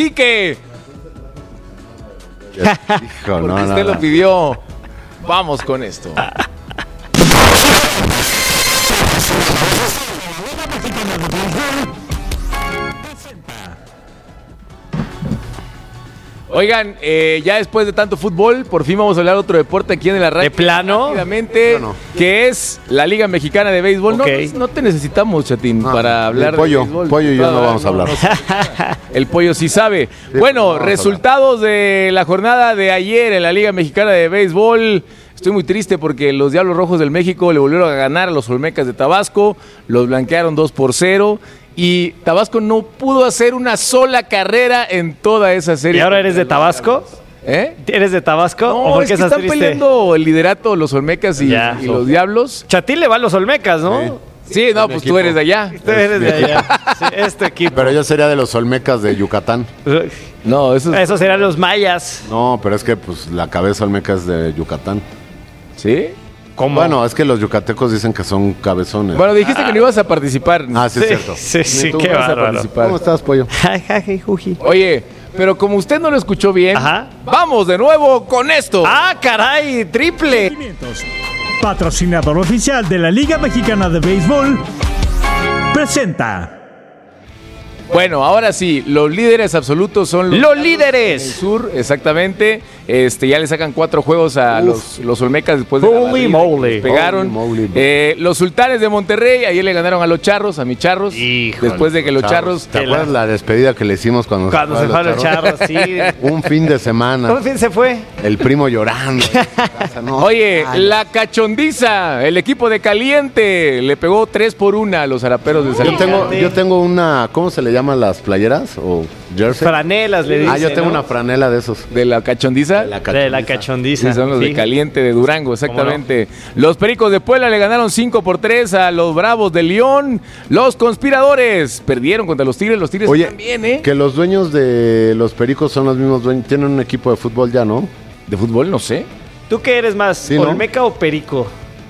Así que... Hijo, no, usted lo pidió. Vamos con esto. Oigan, ya después de tanto fútbol, por fin vamos a hablar de otro deporte aquí en la radio. ¿De plano? Rápidamente, que es la Liga Mexicana de Béisbol. Okay. No te necesitamos, Chatín, para hablar de béisbol. Pollo y yo no vamos a hablar. El Pollo sí sabe. Sí, bueno, resultados de la jornada de ayer en la Liga Mexicana de Béisbol. Estoy muy triste porque los Diablos Rojos del México le volvieron a ganar a los Olmecas de Tabasco. Los blanquearon 2-0. Y Tabasco no pudo hacer una sola carrera en toda esa serie. ¿Y ahora eres de Tabasco? ¿Eh? ¿Eres de Tabasco? No, ¿O por es qué que estás están triste? peleando el liderato los Olmecas y los Diablos. Chatín le va a los Olmecas, ¿no? Sí, no, pues tú eres de allá. Tú eres de allá. Sí, este equipo. Pero yo sería de los Olmecas de Yucatán. No, Esos serán los mayas. No, pero es que pues la cabeza Olmeca es de Yucatán. ¿Sí? ¿Cómo? Bueno, es que los yucatecos dicen que son cabezones. Bueno, dijiste que no ibas a participar. Sí, es cierto. Sí, Tú qué vas a bárbaro. participar. ¿Cómo estás, Pollo? Oye, pero como usted no lo escuchó bien, Ajá. vamos de nuevo con esto. ¡Ah, caray! ¡Triple! Patrocinador oficial de la Liga Mexicana de Béisbol, presenta. Bueno, ahora sí, los líderes absolutos son ¡Los Diablos líderes! del Sur, exactamente. Ya le sacan 4 juegos a los Olmecas después de la Holy barrida moly. que les pegaron. Holy moly. Los Sultanes de Monterrey, ayer le ganaron a los Charros, a mis Charros. Híjole, después de que los Charros... ¿Te acuerdas la despedida que le hicimos cuando Cuando se fueron los charros, sí. Un fin de semana. ¿Cómo fin se fue? El primo llorando. Oye, la Cachondiza, el equipo de Caliente, le pegó 3-1 a los Araperos de San Luis. Yo tengo una, ¿cómo se le llaman las playeras? ¿O jersey? Franelas le dicen, yo tengo ¿no? una franela de esos. ¿De la Cachondiza? De la cachondiza. Sí, son los de Sí. Caliente de Durango, exactamente. Los Pericos de Puebla le ganaron 5-3 a los Bravos de León. Los Conspiradores perdieron contra los Tigres. Los Tigres Oye, también, ¿eh? que los dueños de los Pericos son los mismos dueños. Tienen un equipo de fútbol ya, ¿no? De fútbol, no sé. ¿Tú qué eres más, Sí, ¿no? Olmeca o Perico?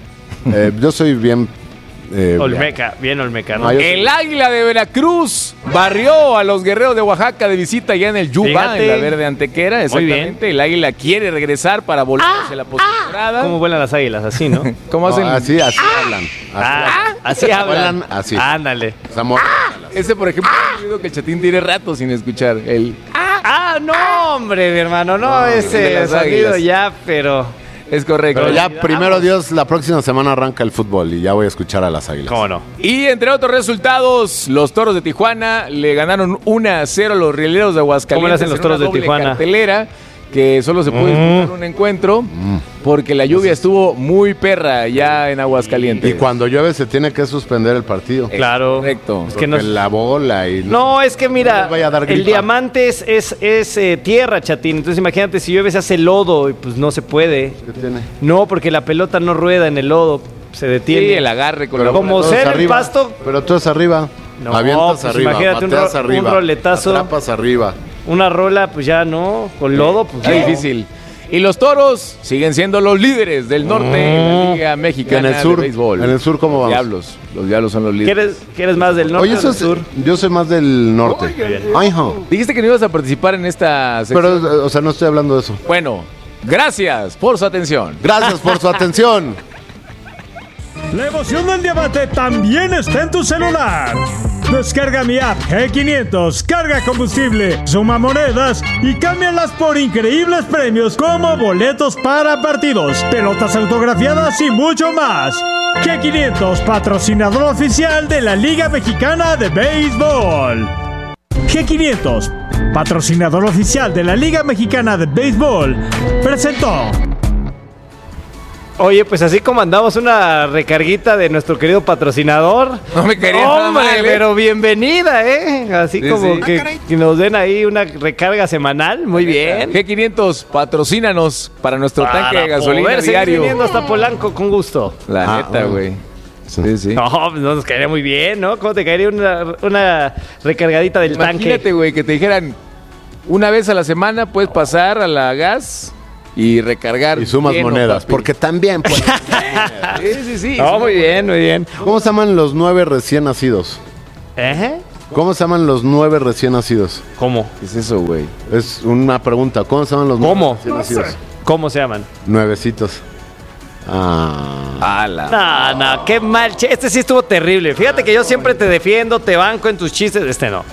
Yo soy bien... Olmeca, bien Olmeca, ¿no? Ah, yo- El Águila de Veracruz barrió a los Guerreros de Oaxaca de visita ya en el Yuba, Fíjate. en la Verde Antequera. Muy Exactamente. El Águila quiere regresar para volverse la postemporada. ¿Cómo vuelan las águilas? Así, ¿no? ¿Cómo hacen? así hablan. Así hablan. Hablan así. Ándale. Zamora. Ese, por ejemplo, es un ruido que el Chatín tiene rato sin escuchar. El... No, hombre, mi hermano, no, de ese las sonido águilas. ya, pero... Es correcto. Pero ya, primero Dios, la próxima semana arranca el fútbol y ya voy a escuchar a las Águilas. ¿Cómo no? Y entre otros resultados, los Toros de Tijuana le ganaron 1-0 a los Rieleros de Aguascalientes. ¿Cómo le hacen los en Toros una de doble Tijuana? cartelera, que solo se pudo disputar un encuentro porque la lluvia estuvo muy perra ya en Aguascalientes. Y cuando llueve se tiene que suspender el partido. Claro. Correcto. Es que Porque no... la bola y... No, es que mira, No les vaya a dar el gripa. diamante es tierra, Chatín. Entonces imagínate, si llueve se hace lodo y pues no se puede. ¿Qué tiene? No, porque la pelota no rueda en el lodo, se detiene. Sí, el agarre con la Como bola. Todo es ser el arriba. pasto, Pero tú es arriba. No, Avientas pues arriba, imagínate un pateas ro- arriba. un roletazo. Atrapas arriba. una rola, pues ya no, con lodo, pues Está no. difícil. Y los Toros siguen siendo los líderes del norte en la Liga Y Mexicana en el sur, de béisbol. en el sur, ¿cómo vamos? Los Diablos son los líderes. ¿Quieres más del norte Oye, o eso del es, sur? yo soy más del norte. Ay, jo. Dijiste que no ibas a participar en esta sección. Pero, o sea, no estoy hablando de eso. Bueno, gracias por su atención. Gracias por su atención. La emoción del debate también está en tu celular. Descarga mi app G500, carga combustible, suma monedas y cámbialas por increíbles premios como boletos para partidos, pelotas autografiadas y mucho más. G500, patrocinador oficial de la Liga Mexicana de Béisbol. G500, patrocinador oficial de la Liga Mexicana de Béisbol, presentó. Oye, pues así como andamos una recarguita de nuestro querido patrocinador. No me quería nada Hombre, mal, ¿eh? pero bienvenida, ¿eh? Así Sí, como sí. que nos den ahí una recarga semanal. Muy bien. G500, patrocínanos para nuestro tanque de gasolina poder seguir diario. viniendo hasta Polanco con gusto. La neta, güey. Sí, sí. No, pues nos caería muy bien, ¿no? ¿Cómo te caería una recargadita del Imagínate, tanque? güey, que te dijeran una vez a la semana puedes pasar a la gas y recargar. Y sumas lleno, monedas. papi. Porque también, pues. Sí, sí, sí. No, muy bien, muy bien. ¿Cómo se llaman los 9 recién nacidos? ¿Eh? ¿Cómo se llaman los 9 recién nacidos? ¿Cómo? ¿Qué es eso, güey? Es una pregunta. ¿Cómo se llaman los 9 ¿Cómo? recién nacidos? ¿Cómo se llaman? Nuevecitos. Ah. ¡Hala! No, qué mal. Este sí estuvo terrible. Fíjate que yo siempre te defiendo, te banco en tus chistes. Este no.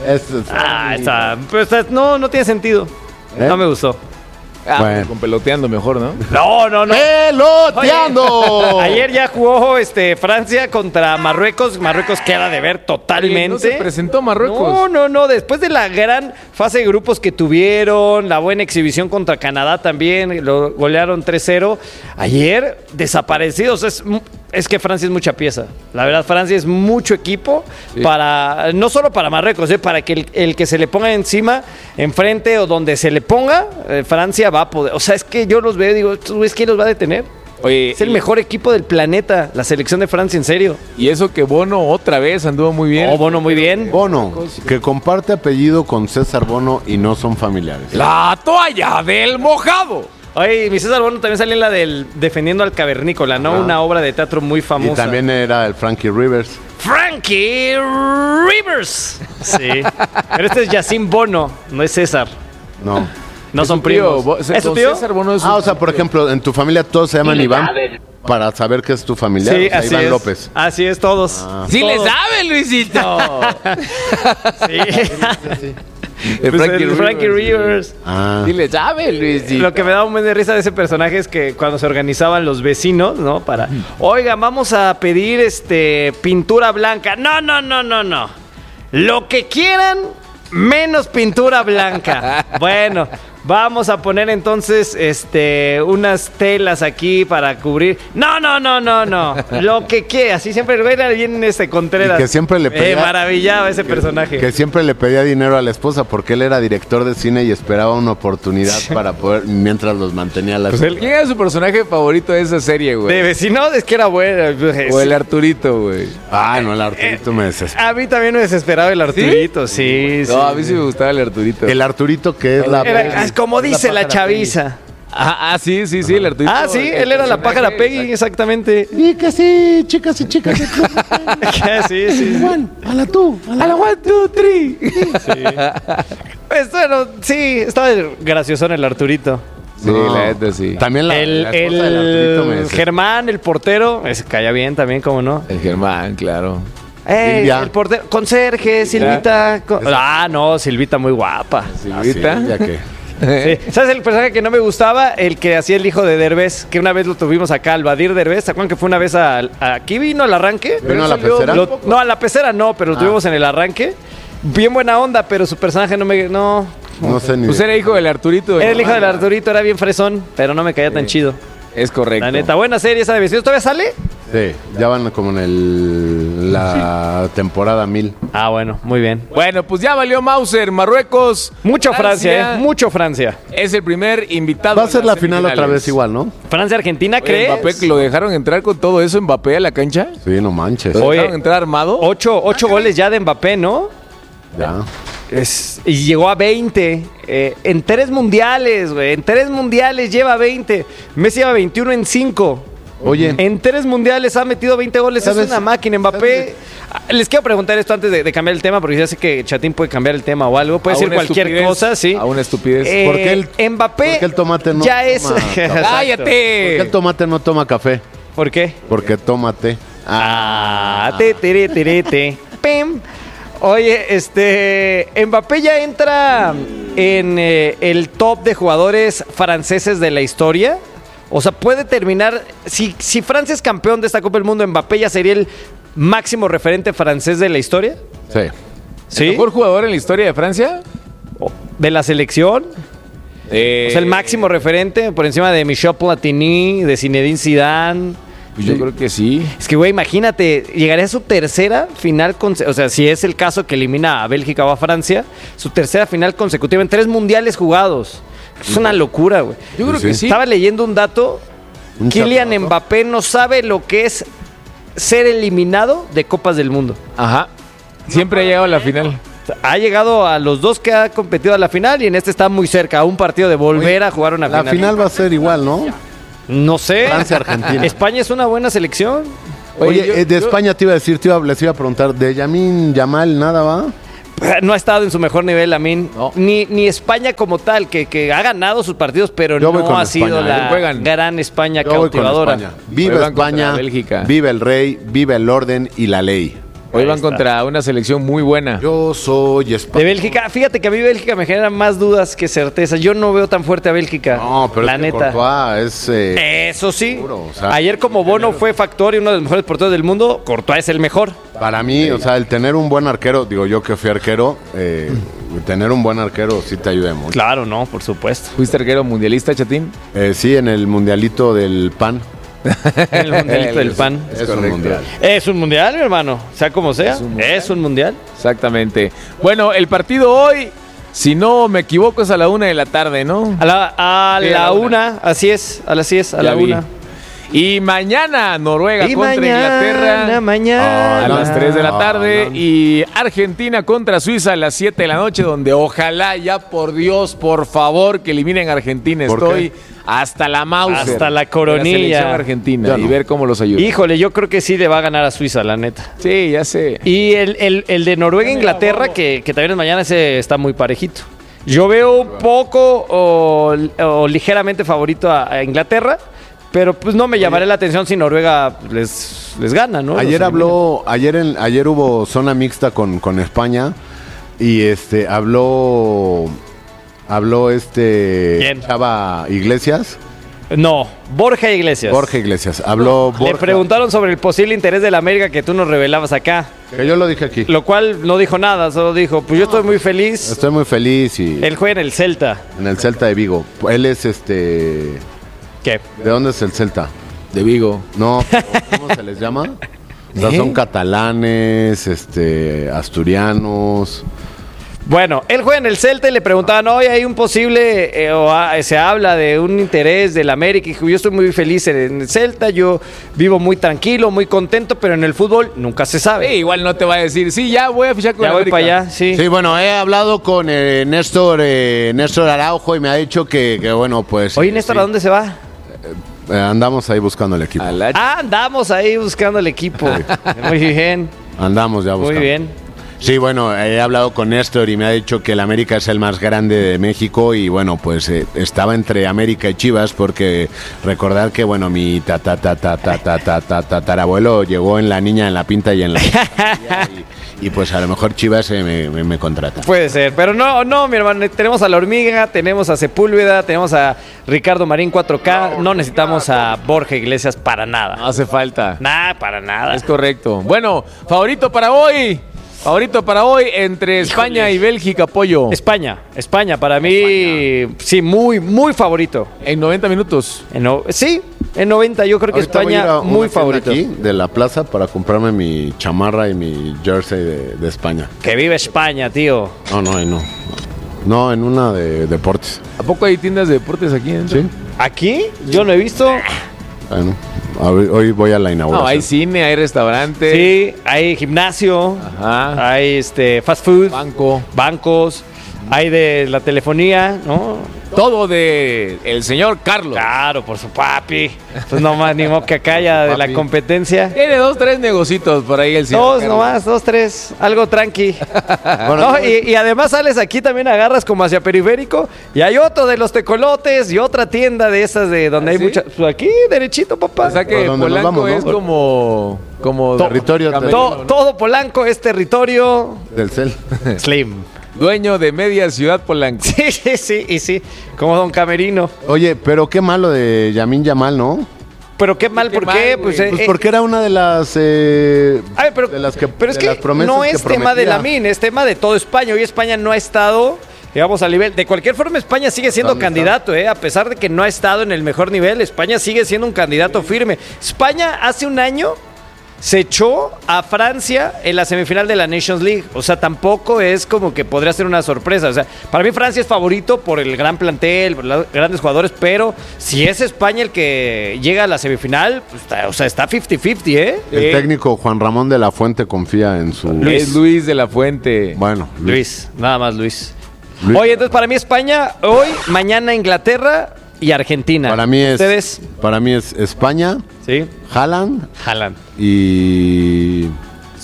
No tiene sentido. ¿Eh? No me gustó. Bueno. Con peloteando mejor, ¿no? No. ¡Peloteando! Ayer ya jugó Francia contra Marruecos. Marruecos queda de ver totalmente. No se presentó Marruecos. No. Después de la gran fase de grupos que tuvieron, la buena exhibición contra Canadá también, lo golearon 3-0. Ayer, desaparecidos. Es que Francia es mucha pieza. La verdad, Francia es mucho equipo para, no solo para Marruecos, para que el que se le ponga encima, enfrente o donde se le ponga, Francia va a poder. O sea, es que yo los veo y digo, ¿tú ves quién los va a detener? Oye, Es el mejor equipo del planeta, la selección de Francia, en serio. y eso que Bono otra vez anduvo muy bien. Oh, Bono, muy bien. Bono, que comparte apellido con César Bono y no son familiares. La toalla del mojado. Oye, mi César Bono también salió en la del Defendiendo al Cavernícola, ¿no? Una obra de teatro muy famosa. Y también era el Frankie Rivers. Frankie Rivers. Sí. Pero este es Yacine Bono, no es César. No. No Es son su tío, primos. ¿Es su tío? César Bono es su- O sea, por ejemplo, en tu familia todos se llaman Iván para saber que es tu familiar. Sí, O sea, así Iván es. López. Así es, todos. ¡Sí le Todos. sabe, Luisito! Sí. El Pues el Frankie Rivers. Ah. ¡Sí le sabe, Luisito! Lo que me da un buen de risa de ese personaje es que cuando se organizaban los vecinos, ¿no? Para, oigan, vamos a pedir pintura blanca. No. Lo que quieran, menos pintura blanca. Bueno, vamos a poner entonces unas telas aquí para cubrir. No. Lo que quiera. Así siempre era bien Contreras. Y que siempre le pedía- maravillaba ese personaje. Que siempre le pedía dinero a la esposa porque él era director de cine y esperaba una oportunidad para poder, mientras los mantenía a la ¿Quién era su personaje favorito de esa serie, De güey? vecino, es que era bueno. O el Arturito, güey. Ay, no, el Arturito me desespera. A mí también me desesperaba el Arturito, sí. No, a mí sí me gustaba el Arturito. El Arturito que es la... Como dice la pájara chaviza. Sí, el Arturito. Ah, sí, él era la pájara Peggy, exactamente. Y que sí, chicas y chicas. Sí. Juan, a la tú. A la 1, 2, 3. Pues bueno, sí, estaba graciosón el Arturito. Sí, la neta, sí. También la esposa del Arturito me desespera. Germán, el portero, ese caía bien también, ¿cómo no? El Germán, claro. Silvia. El portero, conserje, Silvita. No, Silvita muy guapa. Silvita. Ya que... Sí. ¿Sabes el personaje que no me gustaba? El que hacía el hijo de Derbez, que una vez lo tuvimos acá, al Badir Derbez. ¿Se acuerdan que fue una vez aquí vino al arranque? ¿Vino a la salió pecera? No, a la pecera no, pero lo tuvimos en el arranque. Bien buena onda, pero su personaje no. No sé ni... Pues era hijo del Arturito. Era el hijo del Arturito, era bien fresón, pero no me caía tan chido. Es correcto. La neta, buena serie esa de vecinos. ¿Todavía sale? Sí, ya van como en la temporada 1000. Ah, bueno, muy bien. Bueno, pues ya valió Mauser, Marruecos. Mucho Francia, mucho Francia. Es el primer invitado. Va a ser las la final otra semifinales. vez igual, ¿no? Francia-Argentina, Oye, ¿crees? Mbappé, que lo dejaron entrar con todo eso, Mbappé a la cancha. Sí, no manches. ¿Lo Oye, dejaron entrar armado? Ocho goles ya de Mbappé, ¿no? Ya. Y llegó a 20 en 3 mundiales, güey. En 3 mundiales lleva 20. Messi lleva 21 en 5. Oye, En 3 mundiales ha metido 20 goles. ¿Sabes? Es una máquina, Mbappé. Les quiero preguntar esto antes de cambiar el tema, porque ya sé que Chatín puede cambiar el tema o algo. Puede A ser una cualquier estupidez, cosa, sí. A una estupidez. ¿Por qué Mbappé por qué el tomate no ya es. toma café? Exacto. ¿por qué el ¡Cállate! tomate no toma café? ¿Por qué? Porque tómate. Te. Pim. Oye, Mbappé ya entra en el top de jugadores franceses de la historia. O sea, puede terminar. Si Francia es campeón de esta Copa del Mundo, Mbappé ya sería el máximo referente francés de la historia. Sí. ¿Sí? ¿El mejor jugador en la historia de Francia? De la selección. O sea, el máximo referente por encima de Michel Platini, de Zinedine Zidane. Pues yo creo que sí. Es que, güey, imagínate, llegaría a su tercera final, o sea, si es el caso que elimina a Bélgica o a Francia, su tercera final consecutiva en 3 mundiales jugados. Es una locura, güey. Yo creo Sí. que sí. Estaba leyendo un dato. Un Kylian chaparro. Mbappé no sabe lo que es ser eliminado de Copas del Mundo. Ajá. Siempre ha llegado a la final. O sea, ha llegado a los 2 que ha competido a la final y en este está muy cerca, a un partido de volver a jugar una La final. final va a ser igual, ¿no? No sé. Francia-Argentina. España es una buena selección. Oye, yo- de España te iba a decir, les iba a preguntar, ¿de Yamin Yamal nada va? no ha estado en su mejor nivel, Lamine. No. Ni España como tal, que ha ganado sus partidos, pero Yo voy no con ha España, sido la juegan. gran España Yo voy con cautivadora. España. Viva Juegan contra España, Bélgica. viva el rey, viva el orden y la ley. Hoy Ahí van está. contra una selección muy buena. Yo soy De España. Bélgica, fíjate que a mí Bélgica me genera más dudas que certezas. Yo no veo tan fuerte a Bélgica. No, pero la es que neta. Courtois es... Eso sí. Seguro, o sea, Ayer como Bono fue factor y uno de los mejores porteros del mundo, Courtois es el mejor. Para mí, o sea, el tener un buen arquero, digo yo que fui arquero, tener un buen arquero sí te ayuda mucho. Claro, no, por supuesto. ¿Fuiste arquero mundialista, Chatín? Sí, en el mundialito del PAN. El mundialito del pan. Es un correcto. mundial. Es un mundial, mi hermano. Sea como sea, Es un mundial. mundial. Exactamente. Bueno, el partido hoy, si no me equivoco, es a la 1 de la tarde, ¿no? A la Sí, a la una, así es, a las 10, a Ya la vi. 1. Y mañana Noruega Y contra Inglaterra. mañana. A las 3 de la tarde. no. Y Argentina contra Suiza a las 7 de la noche, donde ojalá ya, por Dios, por favor, que eliminen a Argentina. ¿Por Estoy qué? hasta la Mauser. Hasta la de coronilla. selección argentina Ya y no. ver cómo los ayuda. Híjole, yo creo que sí le va a ganar a Suiza, la neta. Sí, ya sé. Y el de Noruega-Inglaterra, que también es mañana, ese está muy parejito. Yo veo un poco o ligeramente favorito a Inglaterra, pero pues no me llamaré la atención si Noruega les gana, ¿no? Ayer Los elimina. ayer hubo zona mixta con España y habló ¿Quién? Chava Iglesias. No, Borja Iglesias. Borja Iglesias. Habló Le Borja. preguntaron sobre el posible interés de la América que tú nos revelabas acá, Que yo lo dije aquí. lo cual no dijo nada, solo dijo, pues yo estoy muy feliz. Estoy muy feliz y Él juega en el Celta. en el Celta de Vigo. Él es ¿Qué? ¿de dónde es el Celta? De Vigo. No, ¿cómo se les llama? O sea, son catalanes, asturianos. Bueno, él juega en el Celta y le preguntaban, oye, hay un posible, se habla de un interés del América. Y dijo, yo estoy muy feliz en el Celta, yo vivo muy tranquilo, muy contento, pero en el fútbol nunca se sabe. Igual no te va a decir, sí, ya voy a fichar con Ya voy América. para allá, sí. Sí, bueno, he hablado con Néstor Araujo y me ha dicho que bueno, pues... Oye, Néstor, sí, ¿a dónde se va? andamos ahí buscando el equipo. A la Ah, andamos ahí buscando el equipo. Muy bien, Andamos ya buscando. muy bien. Sí, bueno, he hablado con Néstor y me ha dicho que el América es el más grande de México y bueno, pues estaba entre América y Chivas porque recordar que bueno, mi tatarabuelo llegó en La Niña, en La Pinta y en la y pues a lo mejor Chivas me contrata. Puede ser, pero no, mi hermano, tenemos a La Hormiga, tenemos a Sepúlveda, tenemos a Ricardo Marín 4K, no necesitamos a Borja Iglesias para nada. No hace falta. Nada, para nada. Es correcto. Bueno, favorito para hoy entre España y Bélgica, Pollo. España, para mí, sí, muy, muy favorito. En 90 minutos. Sí, en 90 yo creo que Ahorita voy a ir a España una muy tienda favorito. aquí de la plaza para comprarme mi chamarra y mi jersey de España. Que vive España, tío. No, en una de deportes. ¿A poco hay tiendas de deportes aquí dentro? Sí. Aquí yo no he visto. Bueno, hoy voy a la inauguración. No, hay cine, hay restaurante. Sí, hay gimnasio, Ajá. hay fast food, Banco. bancos, hay de la telefonía, ¿no? Todo de el señor Carlos. Claro, por su papi. Pues nomás ni modo que acá ya de la Papi. competencia. Tiene 2, 3 negocitos por ahí el señor Dos Carlos. nomás, 2, 3, algo tranqui. Bueno, No, y además sales aquí también agarras como hacia periférico y hay otro de los tecolotes y otra tienda de esas de donde hay ¿sí? mucha. Pues aquí, derechito, papá. O sea que Por donde nos Polanco vamos, ¿no? es como Territorio camerino, ¿no? Todo Polanco es territorio del CEL. slim. Dueño de media ciudad Polanco. Sí, como Don Camerino. Oye, pero qué malo de Yamin Yamal, ¿no? Pero qué mal, Qué ¿por mal, qué? güey. Pues porque era una de las A ver, pero de las que pero es de que las promesas no que es tema de prometía. Lamine, es tema de todo España. Hoy España no ha estado, digamos, al nivel. De cualquier forma, España sigue siendo ¿Dónde candidato, a pesar de que no ha estado en el mejor nivel. España sigue siendo un candidato firme. España hace un año se echó a Francia en la semifinal de la Nations League. O sea, tampoco es como que podría ser una sorpresa. O sea, para mí Francia es favorito por el gran plantel, por los grandes jugadores, pero si es España el que llega a la semifinal, pues está 50-50, ¿eh? El técnico Juan Ramón de la Fuente confía en su Es Luis de la Fuente. Bueno, Luis, nada más Luis. Luis. Oye, entonces para mí España, hoy, mañana Inglaterra y Argentina. Para mí ¿Ustedes? es España, Sí. Haaland Haaland. y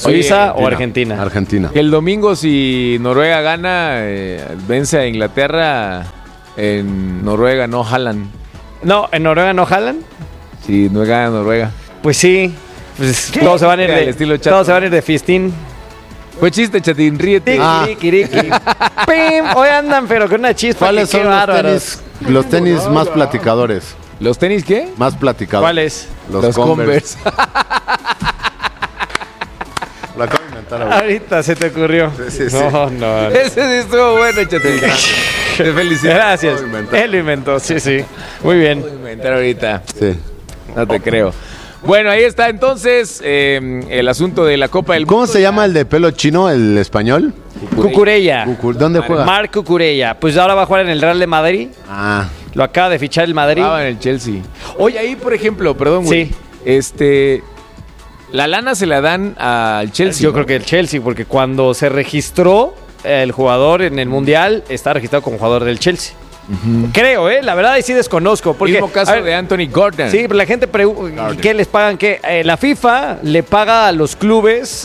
¿Suiza Oye, o Argentina? Argentina. El domingo, si Noruega gana, vence a Inglaterra en Noruega, no Haaland. No, ¿en Noruega no jalan? Si no gana Noruega. Pues sí. Pues todos se van a ir Al estilo de, Chato. todos se van a ir de fistín. Fue chiste, Chatín, ríete. Tiquiriquiriqui. ¡Pim! Hoy andan, pero con una chispa. ¿Cuáles que qué son bárbaros. los tenis más platicadores? ¿Los tenis qué? Más platicadores. ¿Cuáles? Los Converse. Lo acabo de inventar ahorita. Ahorita se te ocurrió. Sí. No. Ese sí estuvo bueno, Chatín. Te felicito. Gracias. Lo inventó. Él lo inventó, sí. Muy bien. Voy a inventar ahorita. Sí. No te creo. Bueno, ahí está entonces el asunto de la Copa del ¿Cómo Mundo. se llama el de pelo chino, el español? Cucurella. ¿Dónde juega? Marc Cucurella. Pues ahora va a jugar en el Real de Madrid. Ah, Lo acaba de fichar el Madrid. Estaba en el Chelsea. Oye, ahí, por ejemplo, perdón, güey. Sí. La lana se la dan al Chelsea. Yo ¿no? creo que el Chelsea, porque cuando se registró el jugador en el Mundial, está registrado como jugador del Chelsea. Creo, la verdad ahí sí desconozco. Porque, Mismo caso a ver, de Anthony Gordon. Sí, pero la gente pregunta, ¿qué les pagan? ¿Qué? La FIFA le paga a los clubes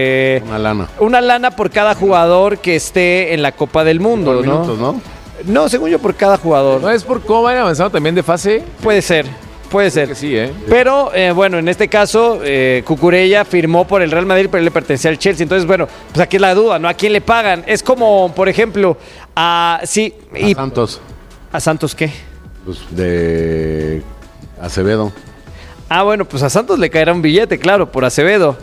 una lana. por cada jugador que esté en la Copa del Mundo, Por ¿no? minutos, ¿no? No, según yo, por cada jugador. ¿No es por cómo van avanzando también de fase? Puede ser. Que sí, ¿eh? Pero, bueno, en este caso, Cucurella firmó por el Real Madrid, pero él le pertenecía al Chelsea. Entonces, bueno, pues aquí es la duda, ¿no? ¿A quién le pagan? Es como, por ejemplo, a Santos. ¿A Santos qué? Pues de Acevedo. Ah, bueno, pues a Santos le caerá un billete, claro, por Acevedo.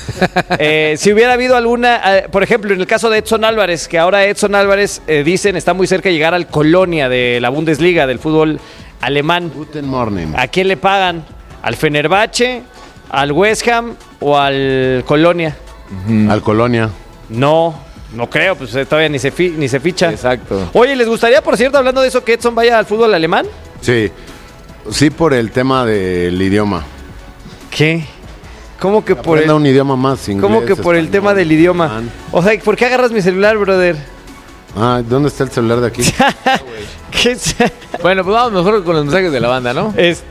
Si hubiera habido alguna, por ejemplo, en el caso de Edson Álvarez, que ahora Edson Álvarez, dicen, está muy cerca de llegar al Colonia de la Bundesliga, del fútbol alemán. Guten Morning. ¿A quién le pagan? ¿Al Fenerbahce, al West Ham o al Colonia? Al Colonia. No creo, pues todavía ni se ficha. Exacto. Oye, ¿les gustaría, por cierto, hablando de eso, que Edson vaya al fútbol alemán? Sí. Sí, por el tema del idioma. ¿Qué? ¿Cómo que por Aprenda el, un idioma más, inglés, ¿cómo que por el español, tema del idioma? alemán. O sea, ¿por qué agarras mi celular, brother? Ah, ¿dónde está el celular de aquí? ¿Qué es? Bueno, pues vamos mejor con los mensajes de la banda, ¿no?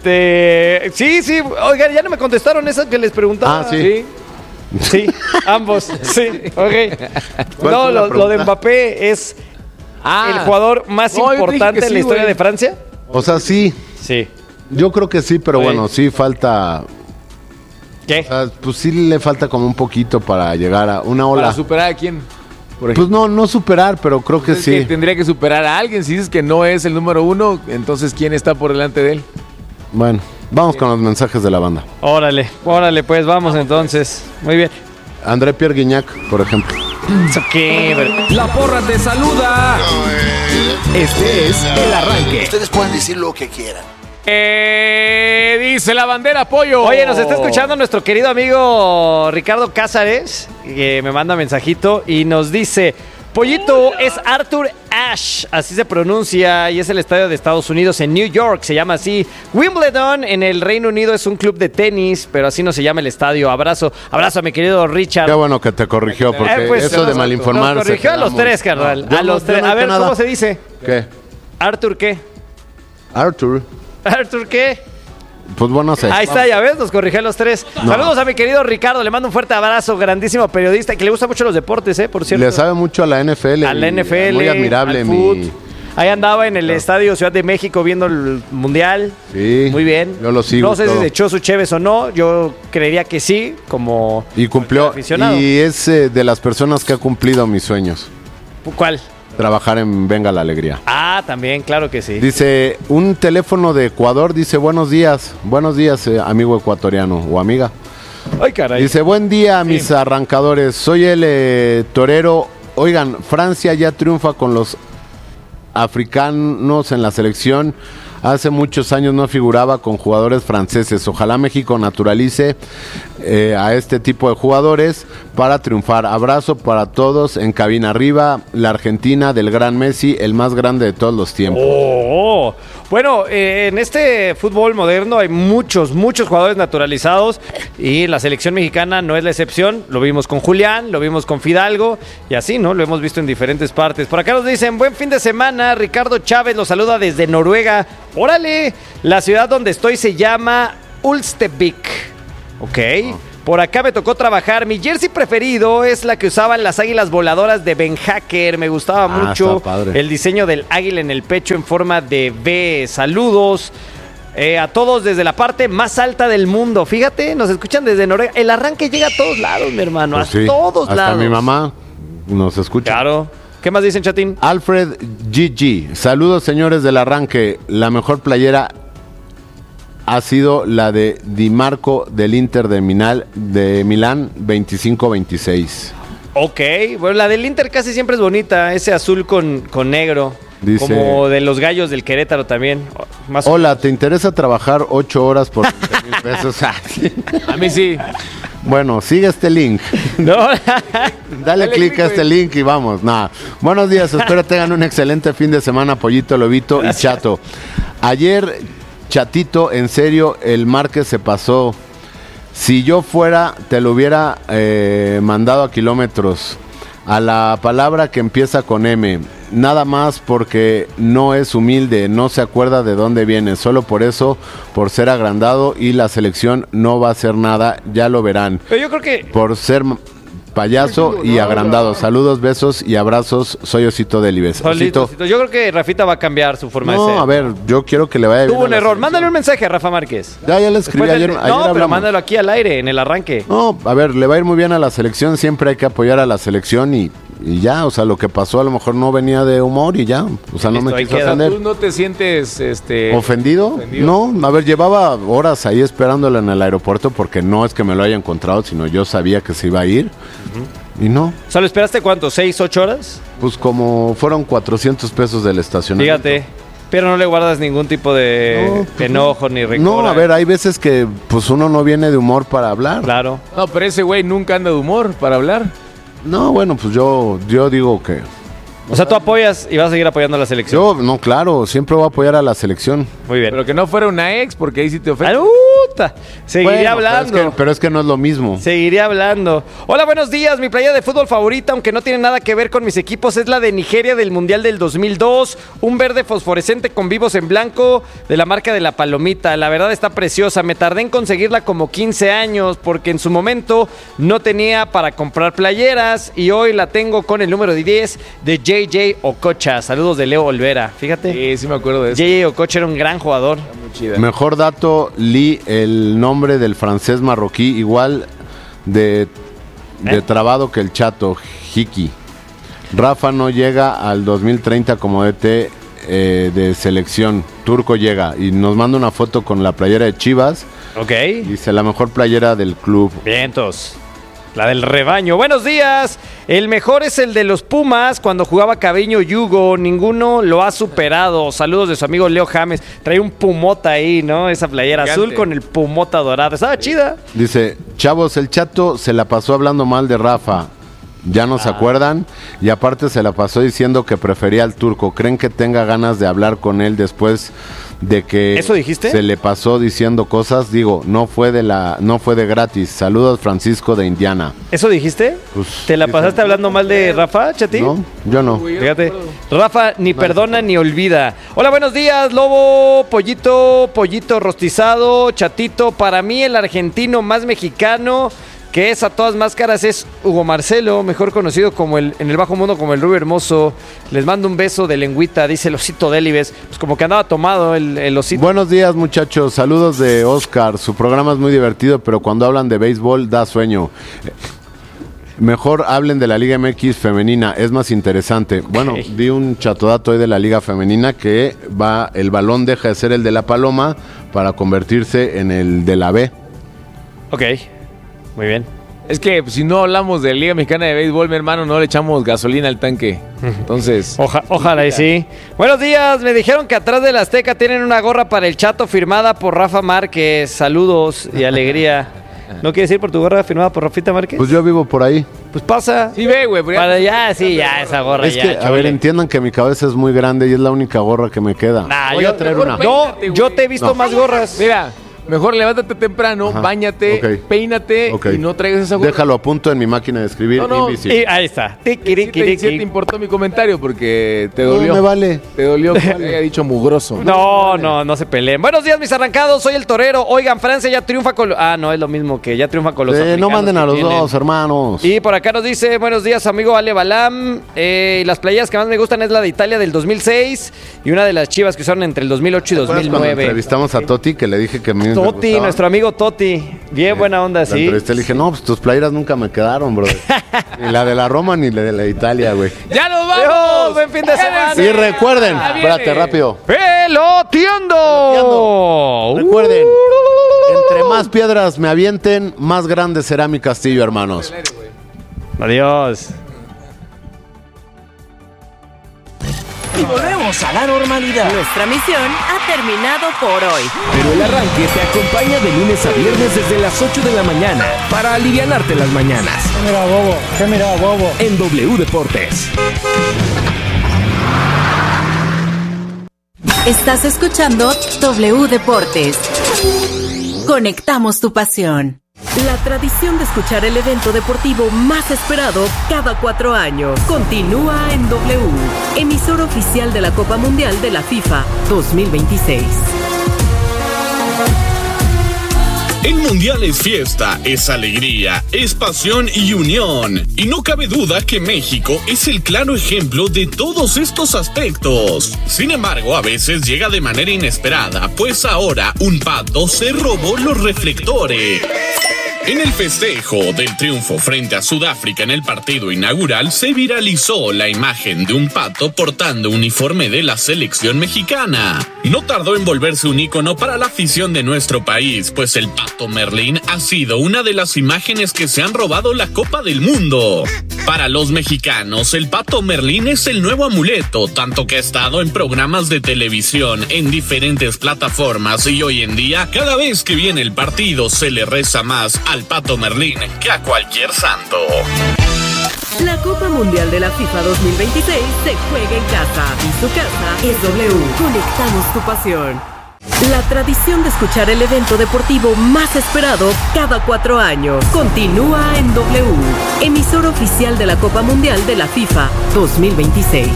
Sí. Oigan, ya no me contestaron esa que les preguntaba. Ah, sí. Sí, ambos. Sí, ok. ¿Cuál No, fue la lo de pregunta? Mbappé es el jugador más No, yo te dije importante que en la sí, historia güey. de Francia. O sea, sí. Sí. Yo creo que sí, pero Oye. bueno, sí falta. ¿Qué? O sea, pues sí le falta como un poquito para llegar a una ola. ¿Para superar a quién? Por Pues no superar, pero creo que Es sí. que tendría que superar a alguien. Si dices que no es el número uno, entonces ¿quién está por delante de él? Bueno, vamos con los mensajes de la banda. Órale, pues vamos entonces. Muy bien. André Pierre Guignac, por ejemplo. ¿Eso qué? La porra te saluda. Este es el arranque. Ustedes pueden decir lo que quieran. Dice la bandera, pollo. Oye, nos está escuchando nuestro querido amigo Ricardo Cázares, que me manda mensajito y nos dice: Pollito, es Arthur Ashe, así se pronuncia, y es el estadio de Estados Unidos en New York, se llama así. Wimbledon en el Reino Unido es un club de tenis, pero así no se llama el estadio. Abrazo a mi querido Richard. Qué bueno que te corrigió, porque Pues, eso de nos malinformar. corrigió a los tres, carnal. yo A los yo tres. no A he ver, hecho nada. ¿cómo se dice? ¿Qué? ¿Arthur qué? Arthur. ¿Arthur qué? Pues bueno, no sé. Ahí está, ya ves, nos corrigió a los tres. Saludos a mi querido Ricardo, le mando un fuerte abrazo, grandísimo periodista, que le gusta mucho los deportes, por cierto. Le sabe mucho a la NFL. A la y NFL, Muy admirable, al mi. fut. Ahí andaba en el estadio Ciudad de México viendo el Mundial. Sí, Muy bien. yo lo sigo No sé todo. si se echó su cheves o no. Yo creería que sí, como Y cumplió. aficionado. Y es de las personas que ha cumplido mis sueños. ¿Cuál? Trabajar en Venga la Alegría. Ah, también, claro que sí. Dice, un teléfono de Ecuador dice, buenos días, amigo ecuatoriano o amiga. Ay, caray. Dice, buen día, mis arrancadores, soy el torero. Oigan, Francia ya triunfa con los africanos en la selección. Hace muchos años no figuraba con jugadores franceses. Ojalá México naturalice a este tipo de jugadores para triunfar. Abrazo para todos en cabina arriba. La Argentina del gran Messi, el más grande de todos los tiempos. Oh, bueno, en este fútbol moderno hay muchos jugadores naturalizados y la selección mexicana no es la excepción. Lo vimos con Julián, lo vimos con Fidalgo y así, ¿no? Lo hemos visto en diferentes partes. Por acá nos dicen, buen fin de semana. Ricardo Chávez los saluda desde Noruega. ¡Órale! La ciudad donde estoy se llama Ulstevik. Ok. Por acá me tocó trabajar. Mi jersey preferido es la que usaban las águilas voladoras de Ben Hacker. Me gustaba mucho está padre. el diseño del águila en el pecho en forma de V. Saludos a todos desde la parte más alta del mundo. Fíjate, nos escuchan desde Noruega. El arranque llega a todos lados, mi hermano. Pues a sí, todos hasta lados. mi mamá nos escucha. Claro. ¿Qué más dicen, chatín? Alfred GG. Saludos, señores del arranque. La mejor playera ha sido la de Di Marco del Inter de Milán 25-26. Ok, bueno, la del Inter casi siempre es bonita, ese azul con negro. Dice- Como de los gallos del Querétaro también. Más Hola, ¿te interesa trabajar 8 horas por 20,000 pesos? Ah, sí. A mí sí. Bueno, sigue este link. No. Dale clic a este link y vamos. Nah. Buenos días, espero tengan un excelente fin de semana, Pollito, Lobito y Chato. Ayer, Chatito, en serio, el Márquez se pasó. Si yo fuera, te lo hubiera mandado a kilómetros. A la palabra que empieza con M. Nada más porque no es humilde, no se acuerda de dónde viene. Solo por eso, por ser agrandado, y la selección no va a hacer nada, ya lo verán. Pero yo creo que Por ser payaso y agrandado. Saludos, besos y abrazos. Soy Osito Delibes. Solito, yo creo que Rafita va a cambiar su forma de ser. No, a ver, yo quiero que le vaya bien. Tuvo a un la error. selección. Mándale un mensaje a Rafa Márquez. Ya le escribí Después ayer. del- ayer no, pero hablamos. mándalo aquí al aire, en el arranque. No, a ver, le va a ir muy bien a la selección. Siempre hay que apoyar a la selección y ya. O sea, lo que pasó a lo mejor no venía de humor y ya. O sea, no Listo, me ahí quiso queda. ofender. ¿Tú no te sientes ¿Ofendido? No, a ver, llevaba horas ahí esperándola en el aeropuerto porque no es que me lo haya encontrado, sino yo sabía que se iba a ir. Y no, ¿Solo esperaste cuánto? ¿6, 8 horas? pues como fueron 400 pesos del estacionamiento. Fíjate. Pero no le guardas ningún tipo de No, pues enojo ni rencor. No, a ver, hay veces que pues uno no viene de humor para hablar. Claro. No, pero ese güey nunca anda de humor para hablar. No, bueno, pues yo digo que... O sea, tú apoyas y vas a seguir apoyando a la selección. Yo, no, claro, siempre voy a apoyar a la selección. Muy bien. Pero que no fuera una ex, porque ahí sí te ofende. ¡Aluta! Seguiré Bueno, hablando. pero es que no es lo mismo. Seguiré hablando. Hola, buenos días. Mi playa de fútbol favorita, aunque no tiene nada que ver con mis equipos, es la de Nigeria del Mundial del 2002. Un verde fosforescente con vivos en blanco de la marca de la Palomita. La verdad está preciosa. Me tardé en conseguirla como 15 años porque en su momento no tenía para comprar playeras y hoy la tengo con el número 10 de JJ Okocha. Saludos de Leo Olvera. Fíjate. Sí, sí me acuerdo de eso. JJ Okocha era un gran jugador. Muy chida. Mejor dato, Lee, el nombre del francés marroquí, igual de trabado que el Chato, Hiki. Rafa no llega al 2030 como DT de selección. Turco llega y nos manda una foto con la playera de Chivas. Ok. Dice, la mejor playera del club. Vientos. La del rebaño. Buenos días. El mejor es el de los Pumas cuando jugaba Cabeño Yugo. Ninguno lo ha superado. Saludos de su amigo Leo James. Trae un pumota ahí, ¿no? Esa playera Gigante. azul con el pumota dorado. Estaba chida. Dice, chavos, el Chato se la pasó hablando mal de Rafa. Ya no se acuerdan. Y aparte se la pasó diciendo que prefería al Turco. ¿Creen que tenga ganas de hablar con él después de que ¿Eso dijiste? se le pasó diciendo cosas? Digo, no fue de gratis. Saludos, Francisco de Indiana. ¿Eso dijiste? Pues, ¿Te la sí, pasaste hablando mal de Rafa, Chatín? No, yo no. Fíjate, Rafa ni perdona ni olvida. Hola, buenos días, Lobo, Pollito rostizado, Chatito. Para mí el argentino más mexicano que es a todas máscaras es Hugo Marcelo, mejor conocido como en el bajo mundo como el Rubio Hermoso. Les mando un beso de lengüita, dice el Osito Delibes. Pues como que andaba tomado el Osito. Buenos días, muchachos. Saludos de Oscar. Su programa es muy divertido, pero cuando hablan de béisbol da sueño. Mejor hablen de la Liga MX femenina, es más interesante. Bueno, di un chatodato hoy de la Liga femenina que el balón deja de ser el de la Paloma para convertirse en el de la B. Ok, muy bien. Es que si no hablamos de Liga Mexicana de Béisbol, mi hermano, no le echamos gasolina al tanque. Entonces, Ojalá y sí. Buenos días, me dijeron que atrás de la Azteca tienen una gorra para el Chato firmada por Rafa Márquez. Saludos y alegría. ¿No quieres ir por tu gorra firmada por Rafita Márquez? Pues yo vivo por ahí. Pues pasa. sí ve, güey. pero Para ya, sí, ya, esa gorra Es ya. que, a ver, chole. entiendan que mi cabeza es muy grande y es la única gorra que me queda. Nah, Voy a traer una. No, yo te he visto No. más gorras. Mira, Mejor levántate temprano, Ajá. báñate, Ok. peínate Ok. y no traigas esa gorra. Déjalo a punto en mi máquina de escribir No, no. invisible. Y ahí está. Sí te importó mi comentario porque te dolió. No me vale. Te dolió que haya dicho mugroso. No se peleen. Buenos días, mis arrancados. Soy el torero. Oigan, Francia ya triunfa con... No, es lo mismo que ya triunfa con los africanos No manden a que los tienen. dos, hermanos. Y por acá nos dice, buenos días, amigo Ale Balam. Las playeras que más me gustan es la de Italia del 2006 y una de las Chivas que usaron entre el 2008 y ¿Te acuerdas cuando 2009. entrevistamos a Toti, que le dije que a mí me Toti, gustaba? nuestro amigo Toti. Bien buena onda, La sí. entrevisté, le dije, no, pues tus playeras nunca me quedaron, bro. Ni la de la Roma ni la de la Italia, güey. ¡Ya nos Adiós, vamos! buen fin de semana. Y recuerden, Ya viene. espérate, rápido. ¡Peloteando! Recuerden, entre más piedras me avienten, más grande será mi castillo, hermanos. Adiós. Y volvemos a la normalidad. Nuestra misión ha terminado por hoy. Pero el arranque te acompaña de lunes a viernes desde las 8 de la mañana para alivianarte las mañanas. Mira, bobo. En W Deportes. Estás escuchando W Deportes. Conectamos tu pasión. La tradición de escuchar el evento deportivo más esperado cada 4 años continúa en W, emisora oficial de la Copa Mundial de la FIFA 2026. El Mundial es fiesta, es alegría, es pasión y unión. Y no cabe duda que México es el claro ejemplo de todos estos aspectos. Sin embargo, a veces llega de manera inesperada, pues ahora un pato se robó los reflectores. En el festejo del triunfo frente a Sudáfrica en el partido inaugural se viralizó la imagen de un pato portando uniforme de la selección mexicana. No tardó en volverse un ícono para la afición de nuestro país, pues el pato Merlín ha sido una de las imágenes que se han robado la Copa del Mundo. Para los mexicanos, el pato Merlín es el nuevo amuleto, tanto que ha estado en programas de televisión en diferentes plataformas y hoy en día, cada vez que viene el partido, se le reza más al pato Merlín que a cualquier santo. La Copa Mundial de la FIFA 2026 se juega en casa y su casa es W. Conectamos tu pasión. La tradición de escuchar el evento deportivo más esperado cada 4 años continúa en W, emisora oficial de la Copa Mundial de la FIFA 2026.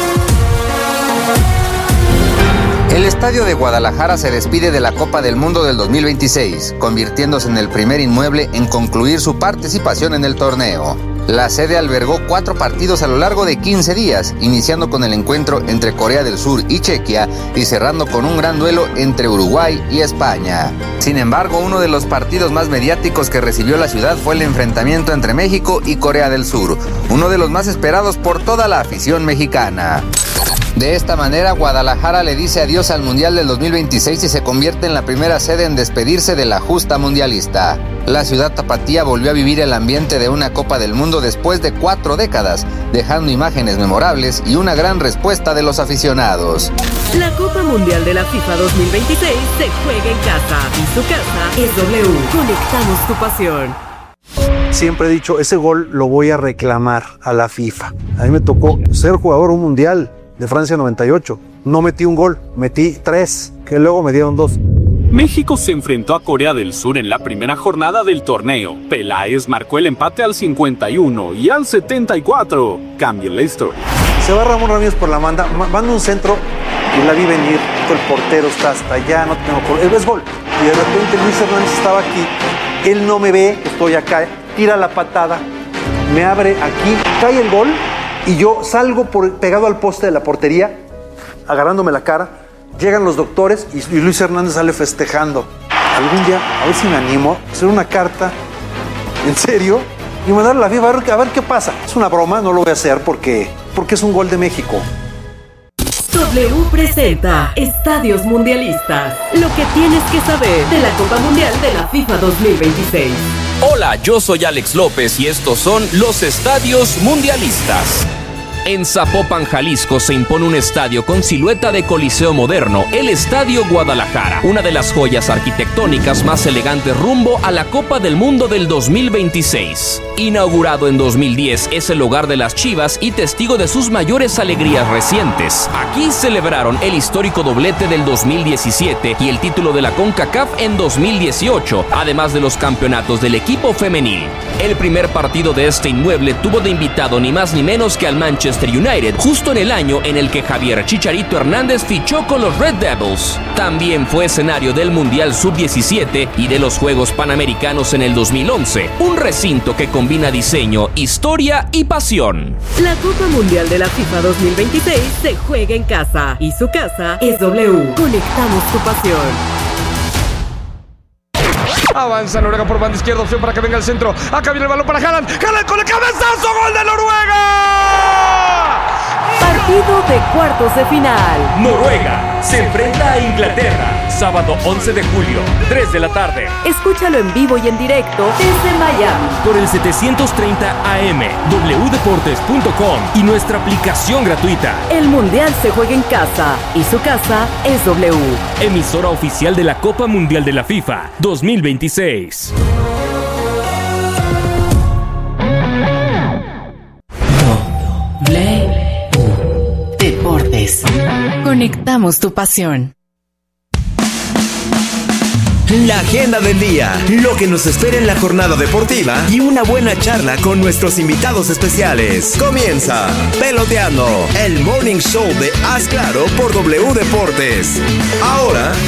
El Estadio de Guadalajara se despide de la Copa del Mundo del 2026, convirtiéndose en el primer inmueble en concluir su participación en el torneo. La sede albergó 4 partidos a lo largo de 15 días, iniciando con el encuentro entre Corea del Sur y Chequia y cerrando con un gran duelo entre Uruguay y España. Sin embargo, uno de los partidos más mediáticos que recibió la ciudad fue el enfrentamiento entre México y Corea del Sur, uno de los más esperados por toda la afición mexicana. De esta manera, Guadalajara le dice adiós al Mundial del 2026 y se convierte en la primera sede en despedirse de la justa mundialista. La ciudad tapatía volvió a vivir el ambiente de una Copa del Mundo después de 4 décadas, dejando imágenes memorables y una gran respuesta de los aficionados. La Copa Mundial de la FIFA 2026 se juega en casa y su casa es W. Conectamos tu pasión. Siempre he dicho, ese gol lo voy a reclamar a la FIFA. A mí me tocó ser jugador un mundial de Francia 98. No metí un gol, metí 3, que luego me dieron 2. México se enfrentó a Corea del Sur en la primera jornada del torneo. Peláez marcó el empate al 51 y al 74 cambió la historia. Se va Ramón Ramírez por la manda, manda un centro y la vi venir. El portero está hasta allá, no tengo gol. Es gol. Y de repente Luis Hernández estaba aquí. Él no me ve, estoy acá. Tira la patada, me abre aquí, cae el gol. Y yo salgo pegado al poste de la portería, agarrándome la cara. Llegan los doctores y Luis Hernández sale festejando. Algún día, a ver si me animo, a hacer una carta, en serio, y mandarle a la FIFA a ver qué pasa. Es una broma, no lo voy a hacer porque es un gol de México. W presenta Estadios Mundialistas. Lo que tienes que saber de la Copa Mundial de la FIFA 2026. Hola, yo soy Alex López y estos son los Estadios Mundialistas. En Zapopan, Jalisco, se impone un estadio con silueta de coliseo moderno, el Estadio Guadalajara, una de las joyas arquitectónicas más elegantes rumbo a la Copa del Mundo del 2026. Inaugurado en 2010, es el hogar de las Chivas y testigo de sus mayores alegrías recientes. Aquí celebraron el histórico doblete del 2017 y el título de la CONCACAF en 2018, además de los campeonatos del equipo femenil. El primer partido de este inmueble tuvo de invitado ni más ni menos que al Manchester United, justo en el año en el que Javier Chicharito Hernández fichó con los Red Devils. También fue escenario del Mundial Sub-17 y de los Juegos Panamericanos en el 2011, un recinto que combina diseño, historia y pasión. La Copa Mundial de la FIFA 2026 se juega en casa y su casa es W. Conectamos tu pasión. Avanza Noruega por banda izquierda, opción para que venga el centro. Acá viene el balón para Haaland. Haaland con el cabezazo, gol de Noruega. Partido de cuartos de final. Noruega se enfrenta a Inglaterra, sábado 11 de julio, 3 de la tarde. Escúchalo en vivo y en directo desde Miami. Por el 730 AM, wdeportes.com y nuestra aplicación gratuita. El Mundial se juega en casa y su casa es W. Emisora oficial de la Copa Mundial de la FIFA 2026. Deportes. Conectamos tu pasión. La agenda del día, lo que nos espera en la jornada deportiva y una buena charla con nuestros invitados especiales. Comienza Peloteando, el morning show de Haz Claro por W Deportes. Ahora